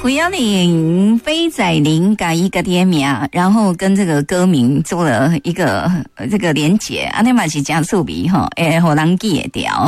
胡杨岭飞仔林改一个店名，然后跟这个歌名做了一个这个连结，安尼嘛是真趣味吼，互人记会掉。